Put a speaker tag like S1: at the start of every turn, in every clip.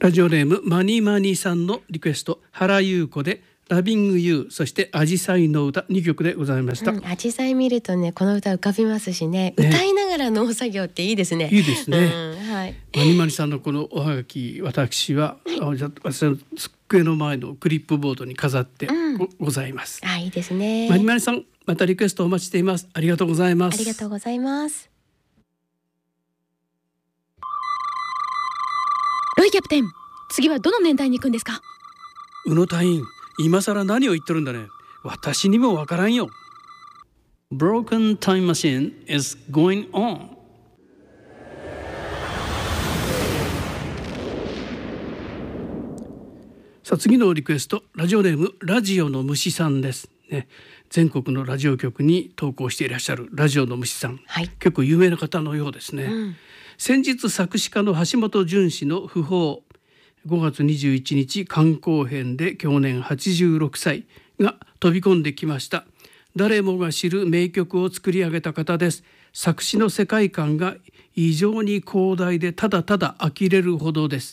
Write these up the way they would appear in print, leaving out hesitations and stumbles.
S1: ラジオネームマニマニさんのリクエスト、原優子でラビングユー、そしてアジサイの歌、2曲でございました。
S2: アジサイ見るとね、この歌浮かびますしね、歌いながら農作業っていいですね。
S1: いいですね、
S2: はい、
S1: マニマニさんのこのおはがき、私は、私の机の前のクリップボードに飾って ございます。
S2: いいですね。
S1: マニマニさん、またリクエストお待ちしています。ありがとうございます。
S2: ありがとうございます。
S3: ロイキャプテン、次はどの年代に行くんですか？
S1: 宇野隊員、今更何を言ってるんだね。私にもわからんよ。 Broken Time Machine is going on。 さあ、次のリクエスト、ラジオネームラジオの虫さんですね。全国のラジオ局に投稿していらっしゃるラジオの虫さん、結構有名な方のようですね。先日作詞家の橋本淳氏の訃報、5月21日刊行編で去年86歳が飛び込んできました。誰もが知る名曲を作り上げた方です。作詞の世界観が異常に広大で、ただただ呆れるほどです。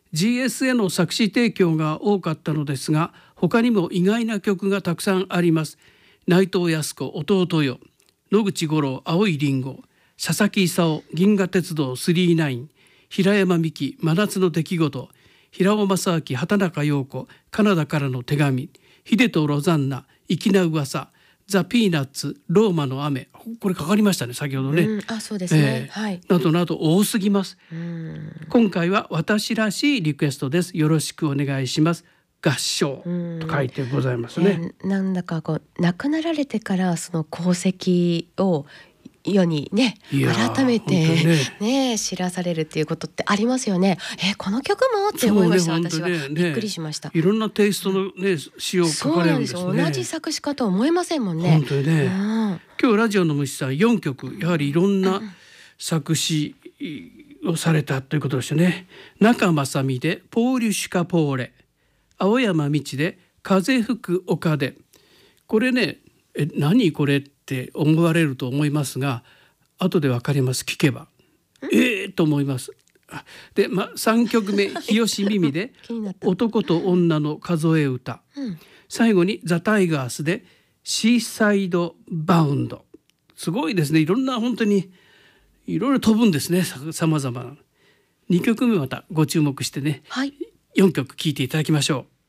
S1: GS への作詞提供が多かったのですが、他にも意外な曲がたくさんあります。内藤康子、弟よ、野口五郎、青いリンゴ、佐々木功、銀河鉄道999、平山美樹、真夏の出来事、平尾正明、畑中陽子、カナダからの手紙、秀とロザンナ、粋な噂、ザ・ピーナッツ、ローマの雨、これかかりましたね、先ほどね。
S2: そうですね、
S1: などなど多すぎます。今回は私らしいリクエストです。よろしくお願いします。合唱と書いてございますね。
S2: なんだかこう亡くなられてからその功績を世にね、改めて知らされるっていうことってありますよね。この曲もって思いました。私はびっくりしました。
S1: いろんなテイストの詩を書かれるんですね。
S2: そうなんですよ。同じ作詞家とは思えませんもんね。
S1: 本当にね、今日ラジオの虫さん4曲、やはりいろんな作詞をされたということでしたね。中正美でポーリュシュカポーレ、青山道で風吹く丘で。これね、何これって思われると思いますが、後で分かります。聞けばと思います。で、3曲目日吉耳で男と女の数え歌、最後にザ・タイガースでシーサイドバウンド。すごいですね。いろんな、本当にいろいろ飛ぶんですね。さまざまな2曲目、またご注目してね、4曲聴いていただきましょう。